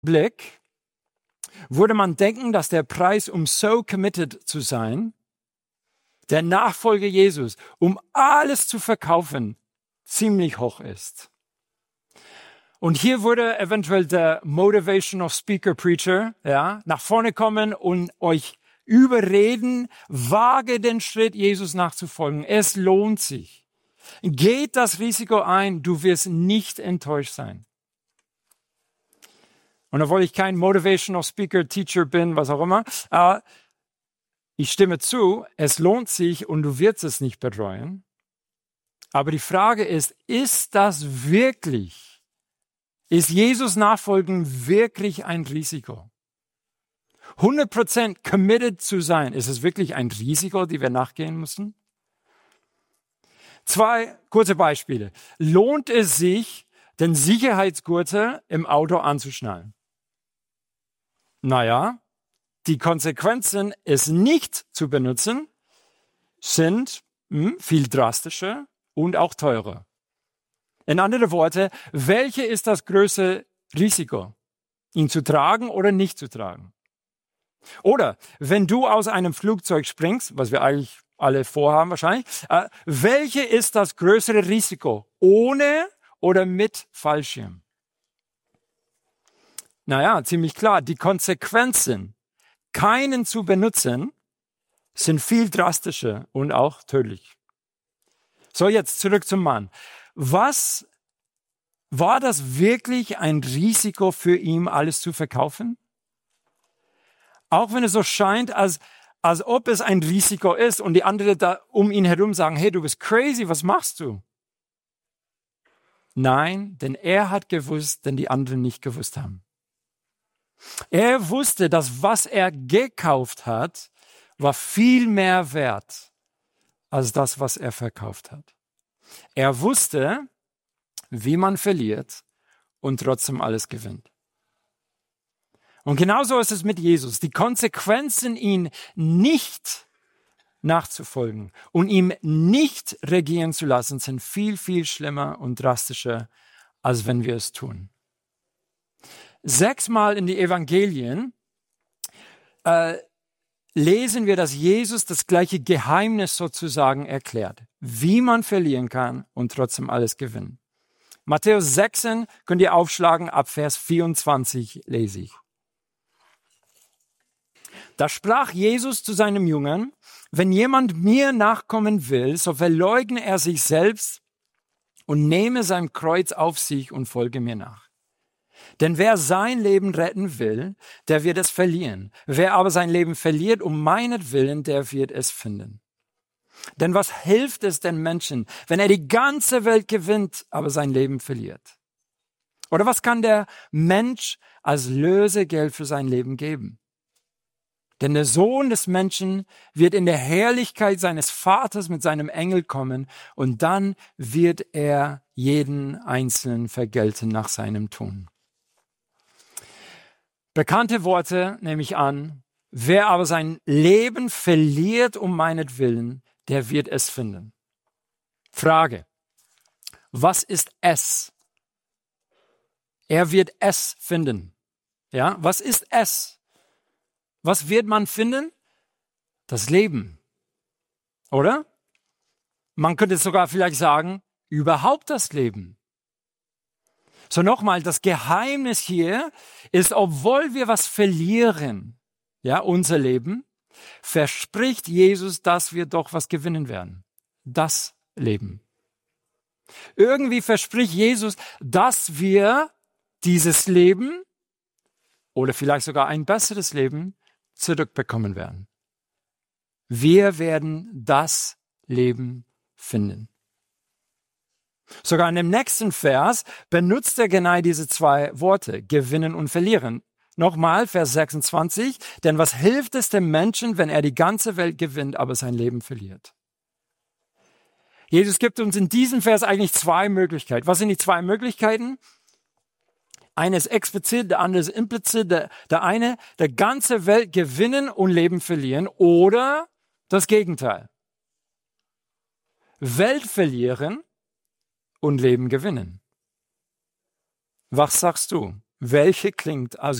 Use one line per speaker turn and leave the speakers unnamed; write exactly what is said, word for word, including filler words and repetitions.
Blick würde man denken, dass der Preis, um so committed zu sein, der Nachfolger Jesus, um alles zu verkaufen, ziemlich hoch ist. Und hier würde eventuell der Motivational Speaker Preacher, ja, nach vorne kommen und euch überreden, wage den Schritt, Jesus nachzufolgen. Es lohnt sich. Geht das Risiko ein, du wirst nicht enttäuscht sein. Und obwohl ich kein Motivational Speaker, Teacher bin, was auch immer, äh, ich stimme zu, es lohnt sich und du wirst es nicht bereuen. Aber die Frage ist, ist das wirklich, ist Jesus nachfolgen wirklich ein Risiko? hundert Prozent committed zu sein, ist es wirklich ein Risiko, die wir nachgehen müssen? Zwei kurze Beispiele. Lohnt es sich, den Sicherheitsgurt im Auto anzuschnallen? Naja, die Konsequenzen, es nicht zu benutzen, sind hm, viel drastischer und auch teurer. In anderen Worten, welche ist das größte Risiko? Ihn zu tragen oder nicht zu tragen? Oder wenn du aus einem Flugzeug springst, was wir eigentlich alle vorhaben wahrscheinlich, äh, welche ist das größere Risiko? Ohne oder mit Fallschirm? Naja, ziemlich klar, die Konsequenzen, keinen zu benutzen, sind viel drastischer und auch tödlich. So, jetzt zurück zum Mann. Was war das wirklich ein Risiko für ihn, alles zu verkaufen? Auch wenn es so scheint, als, als ob es ein Risiko ist und die anderen da um ihn herum sagen, hey, du bist crazy, was machst du? Nein, denn er hat gewusst, denn die anderen nicht gewusst haben. Er wusste, dass was er gekauft hat, war viel mehr wert als das, was er verkauft hat. Er wusste, wie man verliert und trotzdem alles gewinnt. Und genauso ist es mit Jesus. Die Konsequenzen, ihn nicht nachzufolgen und ihm nicht regieren zu lassen, sind viel, viel schlimmer und drastischer, als wenn wir es tun. Sechsmal in die Evangelien äh, lesen wir, dass Jesus das gleiche Geheimnis sozusagen erklärt, wie man verlieren kann und trotzdem alles gewinnen. Matthäus sechzehn könnt ihr aufschlagen, ab Vers vierundzwanzig lese ich. Da sprach Jesus zu seinem Jüngern, wenn jemand mir nachkommen will, so verleugne er sich selbst und nehme sein Kreuz auf sich und folge mir nach. Denn wer sein Leben retten will, der wird es verlieren. Wer aber sein Leben verliert um meinetwillen, der wird es finden. Denn was hilft es den Menschen, wenn er die ganze Welt gewinnt, aber sein Leben verliert? Oder was kann der Mensch als Lösegeld für sein Leben geben? Denn der Sohn des Menschen wird in der Herrlichkeit seines Vaters mit seinem Engel kommen und dann wird er jeden Einzelnen vergelten nach seinem Tun. Bekannte Worte nehme ich an. Wer aber sein Leben verliert um meinetwillen, der wird es finden. Frage. Was ist es? Er wird es finden. Ja, was ist es? Was wird man finden? Das Leben. Oder? Man könnte sogar vielleicht sagen, überhaupt das Leben. So nochmal, das Geheimnis hier ist, obwohl wir was verlieren, ja, unser Leben, verspricht Jesus, dass wir doch was gewinnen werden. Das Leben. Irgendwie verspricht Jesus, dass wir dieses Leben oder vielleicht sogar ein besseres Leben zurückbekommen werden. Wir werden das Leben finden. Sogar in dem nächsten Vers benutzt er genau diese zwei Worte, gewinnen und verlieren. Nochmal, Vers sechsundzwanzig, denn was hilft es dem Menschen, wenn er die ganze Welt gewinnt, aber sein Leben verliert? Jesus gibt uns in diesem Vers eigentlich zwei Möglichkeiten. Was sind die zwei Möglichkeiten? Eine ist explizit, der andere ist implizit. Der, der eine, der ganze Welt gewinnen und Leben verlieren oder das Gegenteil. Welt verlieren und Leben gewinnen. Was sagst du? welche klingt als